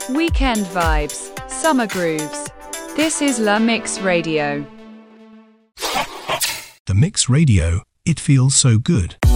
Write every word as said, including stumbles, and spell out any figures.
Weekend vibes, summer grooves. This is La Mix Radio. The Mix Radio, it feels so good.